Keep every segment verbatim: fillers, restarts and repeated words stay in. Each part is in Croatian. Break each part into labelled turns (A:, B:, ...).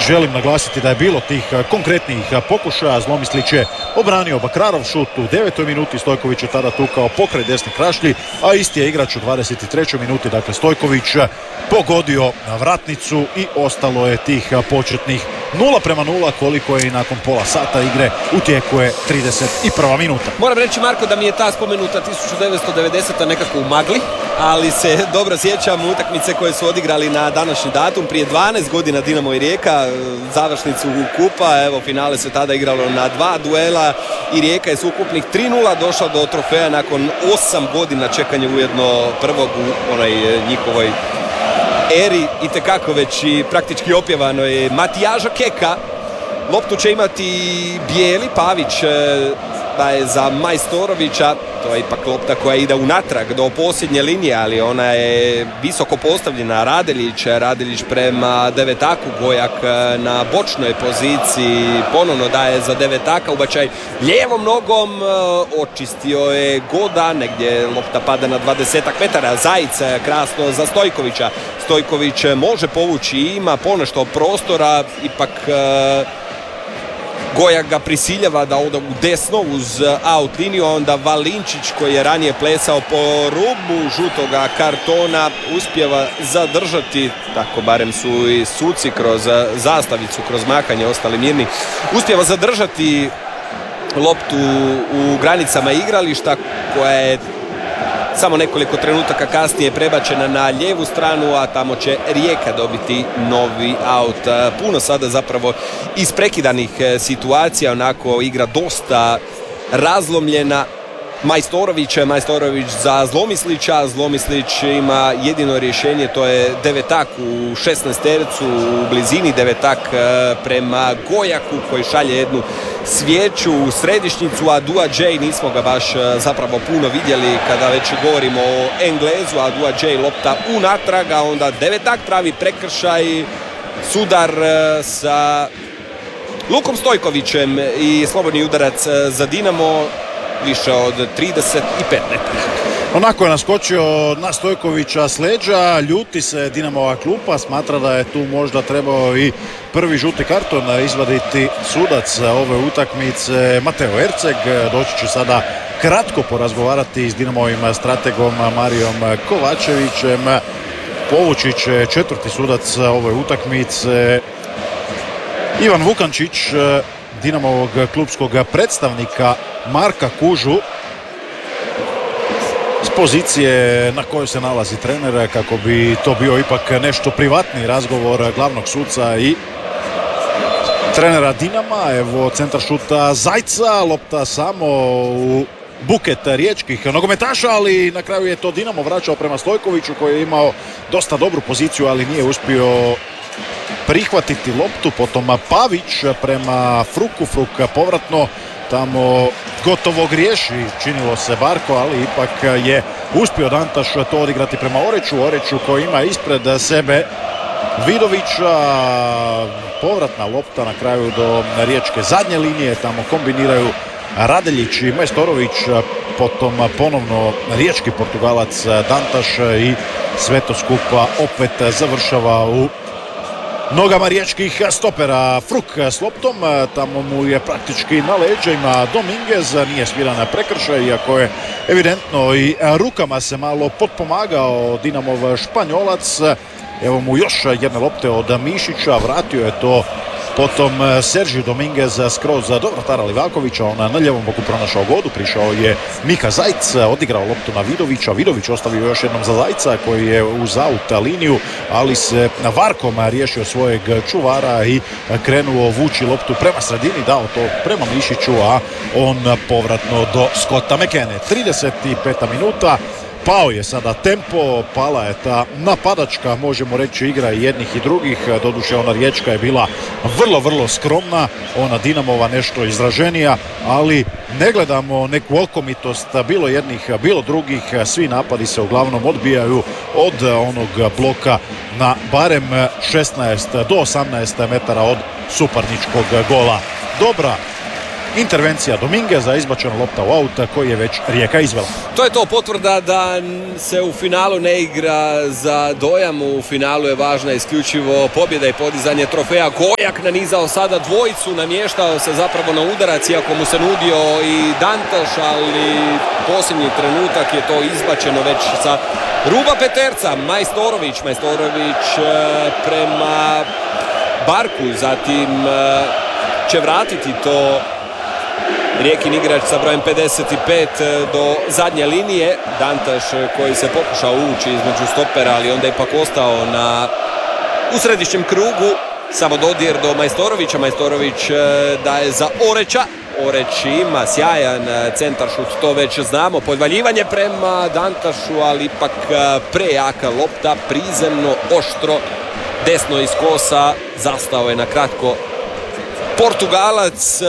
A: želim naglasiti da je bilo tih konkretnih pokušaja. Zlomislić je obranio Bakrarov šut u devetoj minuti, Stojković je tada tukao pokraj desni krašlji, a isti je igrač u dvadeset trećoj minuti, dakle Stojković, pogodio na vratnicu i ostalo je tih početnih nula prema nula koliko je i nakon pola sata igre. U tijeku je trideset prva minuta.
B: Moram reći, Marko, da mi je ta spomenuta tisuću devetsto devedeseta nekako u magli, ali se dobro sjećam utakmice koje su odigrali na današnji datum. Prije dvanaest godina Dinamo i Rijeka, završnicu kupa, evo finale se tada igralo na dva duela i Rijeka je s ukupnih tri nula došla do trofeja nakon osam godina čekanja, ujedno prvog u onoj njihovoj eri, i tekako već i praktički opjevano je Matijaža Keka. Loptu će imati Bijeli, Pavić da je za Majstorovića, to je ipak lopta koja ide unatrag do posljednje linije, ali ona je visoko postavljena. Radeljić, Radeljić prema Devetaku, Gojak na bočnoj poziciji, ponovno daje za Devetaka, ubačaj lijevom nogom, očistio je Goda, negdje lopta pada na dvadesetak metara, Zajic krasno za Stojkovića, Stojković može povući, ima ponešto prostora, ipak Gojak ga prisiljava da ode u desno uz out liniju, a onda Valinčić, koji je ranije plesao po rubu žutoga kartona, uspjeva zadržati, tako barem su i suci kroz zastavicu, kroz makanje ostali mirni, uspjeva zadržati loptu u granicama igrališta, koja je samo nekoliko trenutaka kasnije prebačena na lijevu stranu, a tamo će Rijeka dobiti novi out. Puno sada zapravo isprekidanih situacija, onako igra dosta razlomljena. Majstorović, Majstorović za Zlomislića, Zlomislić ima jedino rješenje, to je Devetak u šesnaestercu u blizini, Devetak prema Gojaku koji šalje jednu svijeću u središnjicu, a Dua J, nismo ga baš zapravo puno vidjeli kada već govorimo o Englezu, a Dua J lopta unatrag, a onda Devetak pravi prekršaj, sudar sa Lukom Stojkovićem i slobodni udarac za Dinamo, više od trideset pet metara.
A: Onako je naskočio na Stojkovića s leđa, ljuti se Dinamova klupa, smatra da je tu možda trebao i prvi žuti karton izvaditi sudac ove utakmice Mateo Erceg. Doći će sada kratko porazgovarati s Dinamovim strategom Marijom Kovačevićem. Povući će četvrti sudac ove utakmice Ivan Vukančić, Dinamovog klubskog predstavnika Marka Kužu s pozicije na kojoj se nalazi trener, kako bi to bio ipak nešto privatni razgovor glavnog suca i trenera Dinama. Evo centar šuta Zajca, lopta samo u buket riječkih nogometaša, ali na kraju je to Dinamo vraćao prema Stojkoviću koji je imao dosta dobru poziciju, ali nije uspio prihvatiti loptu. Potom Pavić prema Fruku, Fruk povratno tamo gotovo griješi, činilo se Barko, ali ipak je uspio Dantaš to odigrati prema Oreću, Oreću koji ima ispred sebe Vidovića. Povratna lopta na kraju do riječke zadnje linije, tamo kombiniraju Radeljić i Majstorović, potom ponovno riječki Portugalac Dantaš i sve to skupa opet završava u nogama riječkih stopera. Fruk s loptom, tamo mu je praktički na leđima Dominguez, nije sviran prekršaj, iako je evidentno i rukama se malo potpomagao Dinamov Španjolac. Evo mu još jedne lopte od Mišića, vratio je to potom Sergio Dominguez skroz do vratara Livakovića, on na ljevom boku pronašao Godu, prišao je Mika Zajc, odigrao loptu na Vidovića, Vidović ostavio još jednom za Zajca koji je uz out liniju, ali se Varkom riješio svojeg čuvara i krenuo vući loptu prema sredini, dao to prema Mišiću, a on povratno do Scotta McKennie. trideset peta minuta. Pao je sada tempo, pala je ta napadačka, možemo reći, igra i jednih i drugih. Doduše ona riječka je bila vrlo, vrlo skromna, ona Dinamova nešto izraženija, ali ne gledamo neku okomitost, bilo jednih, bilo drugih, svi napadi se uglavnom odbijaju od onog bloka na barem šesnaest do osamnaest metara od suparničkog gola. Dobra intervencija Domingueza, izbačena lopta u aut koji je već Rijeka izvela.
B: To je to, potvrda da se u finalu ne igra za dojam, u finalu je važna isključivo pobjeda i podizanje trofeja. Gojak nanizao sada dvojicu, namještao se zapravo na udarac, iako mu se nudio i Dantaš, ali posljednji trenutak je to izbačeno već sa ruba peterca. Majstorović, Majstorović prema Barku, zatim će vratiti to Rijekin igrač sa brojem pedeset pet do zadnje linije. Dantaš koji se pokušao ući između stopera, ali onda je ipak ostao na, u središnjem krugu. Samo dodir do Majstorovića. Majstorović daje za Oreča. Oreć ima sjajan centar šut, to već znamo. Podvaljivanje prema Dantašu, ali ipak prejaka lopta, prizemno, oštro, desno iz kosa. Zastao je na kratko Portugalac,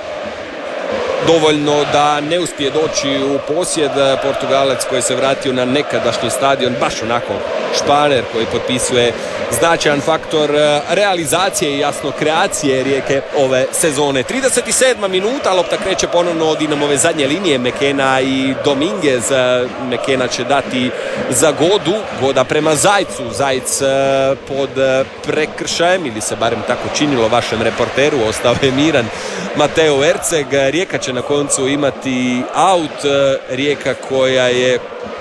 B: dovoljno da ne uspije doći u posjed. Portugalac koji se vratio na nekadašnji stadion, baš onako Španer koji potpisuje značajan faktor realizacije i jasno kreacije Rijeke ove sezone. trideset sedma minuta, lopta kreće ponovno od Dinamove zadnje linije, Mekena i Dominguez. Mekena će dati za Godu, Goda prema Zajcu, Zajc pod prekršajem, ili se barem tako činilo vašem reporteru, ostao je miran Mateo Erceg. Rijeka će na koncu imati aut, Rijeka koja je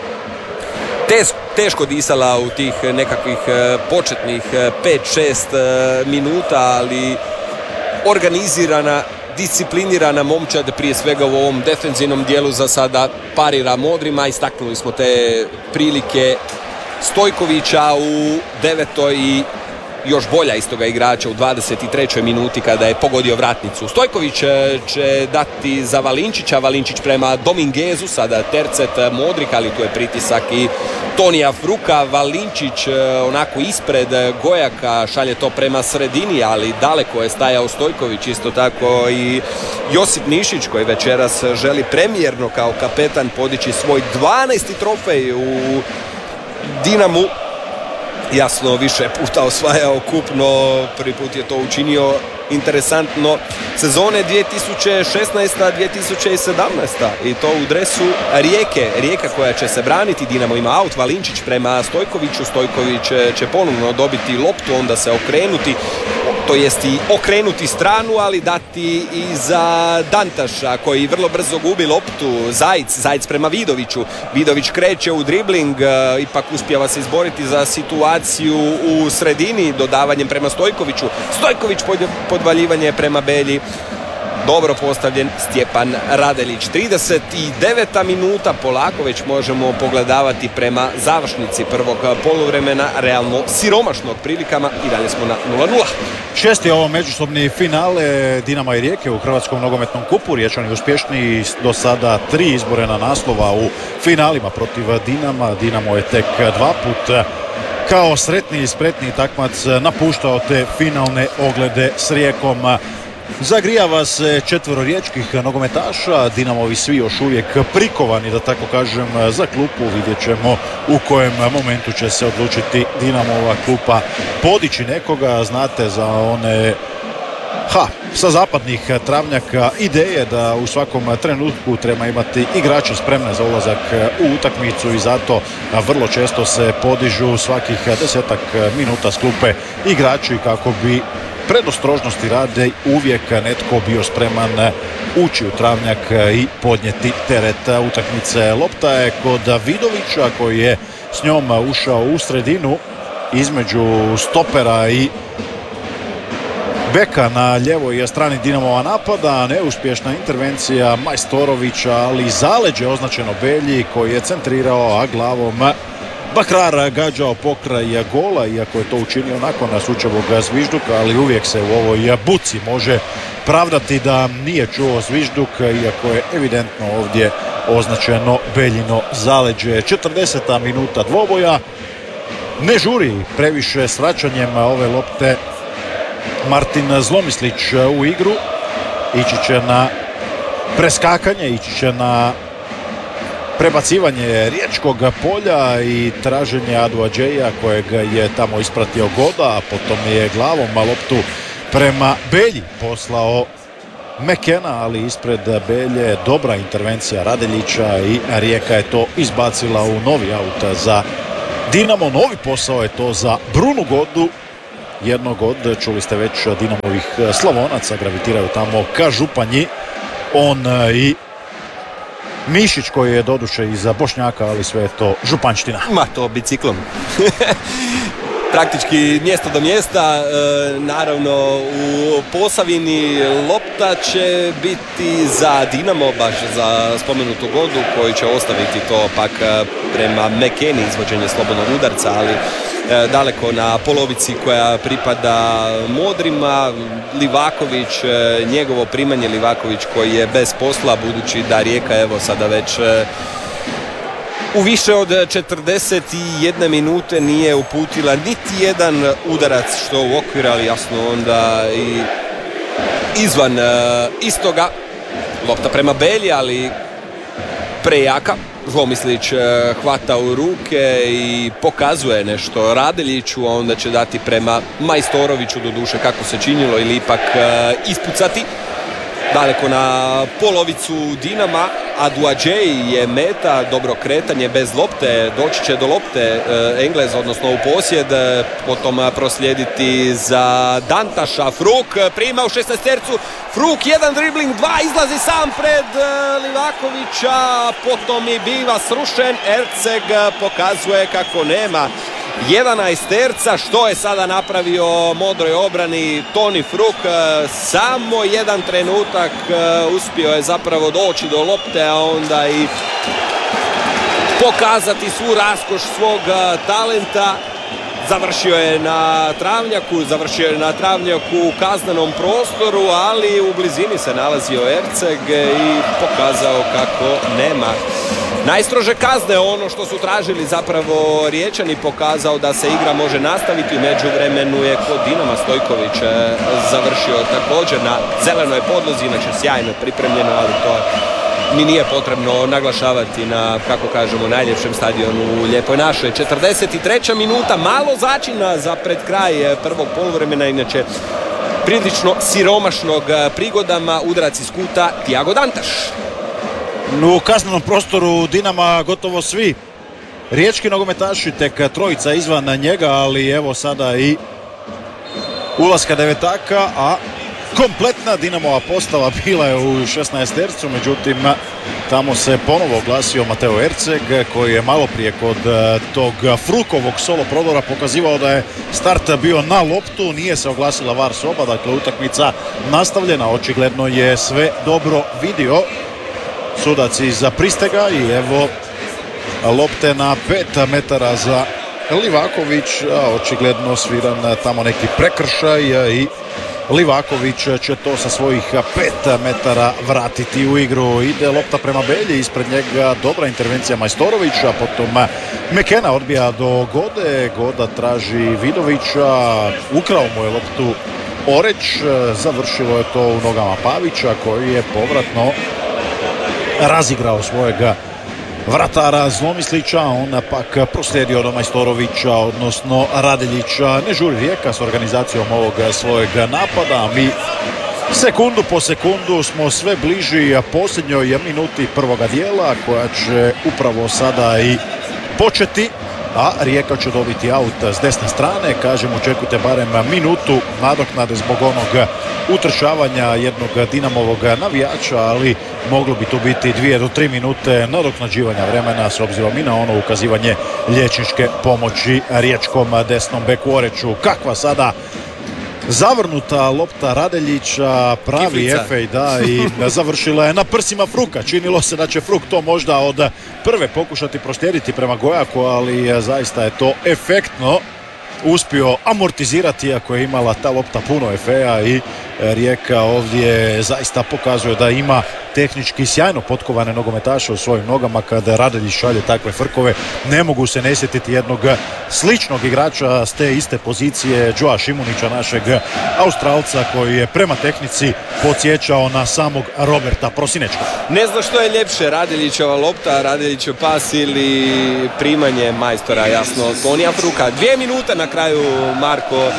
B: teško, teško disala u tih nekakvih početnih pet šest minuta, ali organizirana, disciplinirana momčad, prije svega u ovom defenzivnom dijelu, za sada parira modrima. Istaknuli smo te prilike Stojkovića u devetoj i još bolja istoga igrača u dvadeset trećoj minuti kada je pogodio vratnicu. Stojković će dati za Valinčića, Valinčić prema Dominguezu, sada tercet Modrik, ali tu je pritisak i Tonija Fruka. Valinčić onako ispred Gojaka, šalje to prema sredini, ali daleko je stajao Stojković, isto tako i Josip Nišić koji večeras želi premijerno kao kapetan podići svoj dvanaesti trofej u Dinamu. Jasno, više puta osvajao kup, no prvi put je to učinio interesantno sezone dvije tisuće šesnaesta dvije tisuće sedamnaesta i to u dresu Rijeke. Rijeka koja će se braniti, Dinamo ima aut, Valinčić prema Stojkoviću, Stojković će ponovno dobiti loptu, onda se okrenuti, to jest i okrenuti stranu, ali dati i za Dantaša koji vrlo brzo gubi loptu. Zajc, Zajc prema Vidoviću, Vidović kreće u dribling, ipak uspijeva se izboriti za situaciju u sredini dodavanjem prema Stojkoviću. Stojković pod, podvaljivanje prema Belji. Dobro postavljen Stjepan Radelić. trideset deveta minuta, polako već možemo pogledavati prema završnici prvog poluvremena, realno siromašnog prilikama, i dalje smo na nula nula.
A: Šesti ovo međusobni finale Dinama i Rijeke u Hrvatskom nogometnom kupu. Riječani uspješni do sada tri izborena naslova u finalima protiv Dinama. Dinamo je tek dva put kao sretni i spretni takmac napuštao te finalne oglede s Rijekom. Zagrijava se četvero riječkih nogometaša, Dinamovi svi još uvijek prikovani, da tako kažem, za klupu. Vidjet ćemo u kojem momentu će se odlučiti Dinamova klupa podići nekoga. Znate za one ha, sa zapadnih travnjaka ideje da u svakom trenutku treba imati igrače spremne za ulazak u utakmicu i zato vrlo često se podižu svakih desetak minuta s klupe igrači kako bi predostrožnosti rade uvijek netko bio spreman ući u travnjak i podnijeti teret utakmice. Lopta je kod Vidovića koji je s njom ušao u sredinu između stopera i beka na ljevoj strani Dinamova napada. Neuspješna intervencija Majstorovića, ali zaleđe označeno Belji koji je centrirao, a glavom Bakrar gađao pokraj gola, iako je to učinio nakon Sučevog zvižduka, ali uvijek se u ovoj buci može pravdati da nije čuo zvižduk, iako je evidentno ovdje označeno Beljino zaleđe. četrdeseta minuta dvoboja. Ne žuri previše s vraćanjem ove lopte Martin Zlomislić u igru. Ići će na preskakanje, ići će na prebacivanje riječkog polja i traženje Adu Adžeja kojeg je tamo ispratio Goda, a potom je glavom loptu prema Belji poslao Mekena, ali ispred Belje dobra intervencija Radeljića i Rijeka je to izbacila u novi aut za Dinamo. Novi posao je to za Brunu Godu, jednog od, čuli ste već, Dinamovih Slavonaca, gravitiraju tamo ka Županji. On i Mišić koji je doduše iz Bošnjaka, ali sve je to županština.
B: Ma to biciklom. Praktički mjesto do mjesta, e, naravno u Posavini lopta će biti za Dinamo, baš za spomenutu Godu koji će ostaviti to pak prema Mekeni, izvođenje slobodnog udarca, ali e, daleko na polovici koja pripada Modrima. Livaković, e, njegovo primanje, Livaković koji je bez posla budući da Rijeka evo sada već e, u više od četrdeset jedne minute nije uputila niti jedan udarac, što u okviru, ali jasno onda i izvan e, istoga. Lopta prema Belji, ali prejaka. Zlomislić e, hvata u ruke i pokazuje nešto Radeljiću, a onda će dati prema Majstoroviću, doduše kako se činilo, ili ipak e, ispucati. Daleko na polovicu Dinama, Aduadžej je meta, dobro kretanje bez lopte, doći će do lopte e, Englez, odnosno u posjed, potom proslijediti za Dantaša. Fruk prima u šesnaestercu, Fruk jedan dribling, dva, izlazi sam pred e, Livakovića, potom i biva srušen. Erceg pokazuje kako nema jedanaesterca. Što je sada napravio modroj obrani Toni Fruk? Samo jedan trenutak uspio je zapravo doći do lopte, a onda i pokazati svu raskoš svog talenta. Završio je na travnjaku, završio je na travnjaku u kaznenom prostoru, ali u blizini se nalazio Erceg i pokazao kako nema najstrože kazne. Ono što su tražili zapravo Riječani, pokazao da se igra može nastaviti. U međuvremenu je kod Dinama Stojković završio također na zelenoj podlozi, inače sjajno pripremljeno, ali to ni nije potrebno naglašavati na, kako kažemo, najljepšem stadionu u Lijepoj našoj. četrdeset treća minuta, malo začina za pred kraj prvog poluvremena, inače prilično siromašnog prigodama. Udarac iz kuta, Tiago Dantaš.
A: U kaznenom prostoru Dinama gotovo svi riječki nogometaši, tek trojica izvan njega, ali evo sada i ulaska devetaka, a kompletna Dinamova postava bila je u šesnaestercu, međutim tamo se ponovo oglasio Mateo Erceg koji je malo prije kod tog Frukovog solo prodora pokazivao da je start bio na loptu, nije se oglasila V A R soba, dakle utakmica nastavljena, očigledno je sve dobro vidio sudac iz Pristega i evo lopte na pet metara za Livaković, a očigledno sviran tamo neki prekršaj i Livaković će to sa svojih pet metara vratiti u igru. Ide lopta prema Belji, ispred njega dobra intervencija Majstorovića, potom Mekena odbija do Gode, Goda traži Vidovića, ukrao mu je loptu Oreć, završilo je to u nogama Pavića koji je povratno razigrao svojega vratara Zlomislića, on pak proslijedio do Majstorovića, odnosno Radeljića. Ne žuri Rijeka s organizacijom ovog svojeg napada. Mi sekundu po sekundu smo sve bliži posljednjoj minuti prvoga dijela koja će upravo sada i početi, a Rijeka će dobiti aut s desne strane. Kažem, očekujte barem minutu nadoknade zbog onog utrčavanja jednog Dinamovog navijača, ali moglo bi tu biti dvije do tri minute nadoknađivanja vremena s obzirom i na ono ukazivanje liječničke pomoći riječkom desnom beku Oreću. Kakva sada zavrnuta lopta Radeljića, pravi efej, da, i završila je na prsima Fruka. Činilo se da će Fruk to možda od prve pokušati proslijediti prema Gojaku, ali zaista je to efektno uspio amortizirati, iako je imala ta lopta puno efeja i Rijeka ovdje zaista pokazuje da ima tehnički sjajno potkovane nogometaše u svojim nogama. Kada Radeljić šalje takve frkove, ne mogu se ne sjetiti jednog sličnog igrača s te iste pozicije, Joa Šimunića, našeg Australca, koji je prema tehnici podsjećao na samog Roberta Prosinečka.
B: Ne zna što je ljepše, Radeljićeva lopta, Radeljićev pas ili primanje majstora, jasno, Tonija Fruka. Dvije minute na kraju, Marko,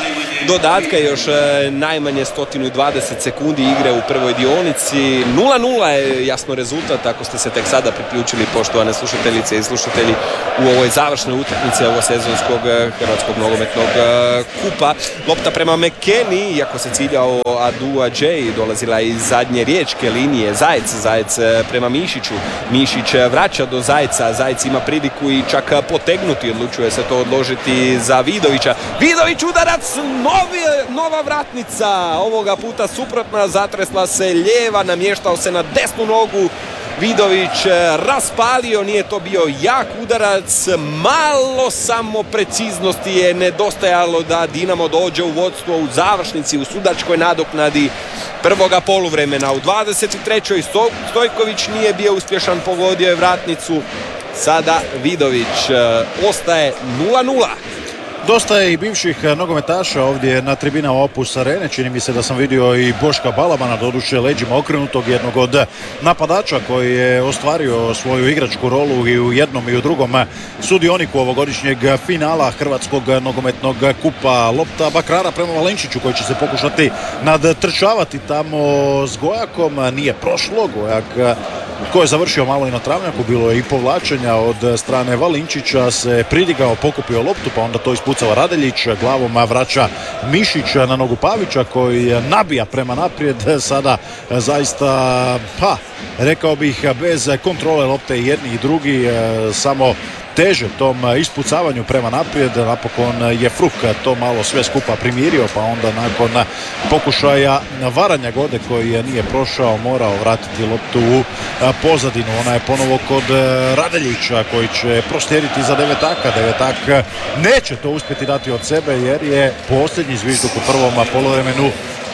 B: dodatka, još najmanje sto dvadeset sekundi igre u prvoj dionici. nula nula je jasno rezultat ako ste se tek sada priključili, poštovane slušateljice i slušatelji, u ovoj završnoj utakmici ovog sezonskog hrvatskog nogometnog kupa. Lopta prema McKennie, iako se ciljao Adua Džej, dolazila iz zadnje riječke linije. Zajec, Zajec prema Mišiću. Mišić vraća do Zajca. Zajec ima priliku i čak potegnuti. Odlučuje se to odložiti za Vidovića. Vidović udarac, novi, nova vratnica. Ovoga puta suprotna, zatresla se lijeva, namještao se na desnu nogu. Vidović raspalio, nije to bio jak udarac, malo samo preciznosti je nedostajalo da Dinamo dođe u vodstvo u završnici, u sudačkoj nadoknadi prvoga poluvremena. U dvadeset trećoj Stojković nije bio uspješan, pogodio je vratnicu. Sada Vidović, ostaje nula nula.
A: Dosta je i bivših nogometaša ovdje na tribinama Opus Arene. Čini mi se da sam vidio i Boška Balabana, doduše leđima okrenutog, jednog od napadača koji je ostvario svoju igračku rolu i u jednom i u drugom sudioniku ovogodišnjeg finala Hrvatskog nogometnog kupa. Lopta Bakrara prema Valenčiću koji će se pokušati nadtrčavati tamo s Gojakom. Nije prošlo, Gojak koji je završio malo i na travnjaku, bilo je i povlačenja od strane Valinčića, se pridigao, pokupio loptu, pa onda to ispucava Radeljić, glavom vraća Mišić na nogu Pavića koji nabija prema naprijed, sada zaista, pa, rekao bih bez kontrole lopte i jedni i drugi, samo teže tom ispucavanju prema naprijed. Napokon je Fruk to malo sve skupa primirio, pa onda nakon pokušaja varanja Gode koji nije prošao, morao vratiti loptu u pozadinu. Ona je ponovo kod Radeljića koji će proslijediti za Devetaka. Devetak neće to uspjeti dati od sebe jer je posljednji zvižduk u prvom poluvremenu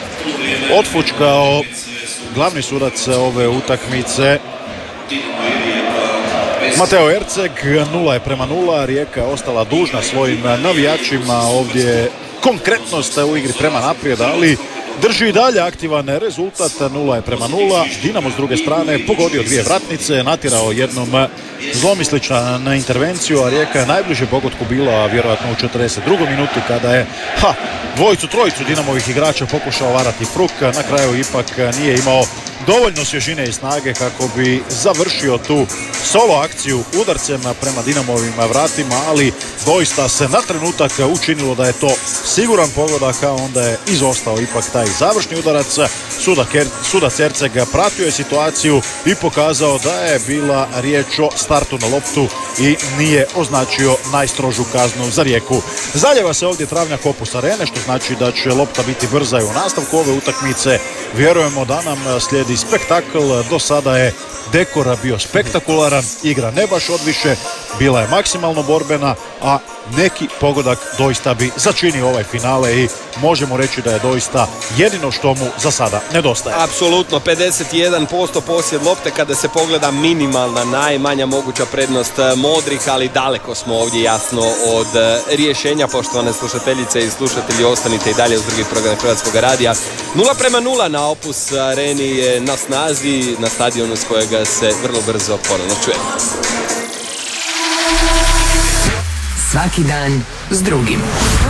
A: otfučkao glavni sudac ove utakmice Mateo Erceg. Nula je prema nula, Rijeka je ostala dužna svojim navijačima ovdje konkretnost u igri prema naprijed, ali drži i dalje aktivan rezultat. Nula je prema nula. Dinamo s druge strane pogodio dvije vratnice, natjerao jednom zlomislična na intervenciju, a Rijeka je najbliže pogodku bila vjerojatno u četrdeset drugoj minuti kada je ha, dvojicu, trojicu Dinamovih igrača pokušao varati Fruk. Na kraju ipak nije imao dovoljno svježine i snage kako bi završio tu solo akciju udarcem prema Dinamovim vratima, ali doista se na trenutak učinilo da je to siguran pogodak, a onda je izostao ipak taj završni udarac. Sudac Erceg pratio je situaciju i pokazao da je bila riječ o startu na loptu i nije označio najstrožu kaznu za Rijeku. Zaljeva se ovdje travnjak Opus Arene, što znači da će lopta biti brza i u nastavku ove utakmice. Vjerujemo da nam slijedi spektakl. Do sada je dekor bio spektakularan, igra ne baš odviše, bila je maksimalno borbena, a neki pogodak doista bi začinio ovaj finale i možemo reći da je doista jedino što mu za sada nedostaje.
B: Apsolutno, pedeset jedan posto posjed lopte kada se pogleda, minimalna, najmanja moguća prednost modrih, ali daleko smo ovdje jasno od rješenja. Poštovane slušateljice i slušatelji, ostanite i dalje uz drugi program Hrvatskog radija. Nula prema nula na Opus Areni je na snazi, na stadionu s kojega se vrlo brzo ponovno čujemo.
C: Svaki dan s drugim.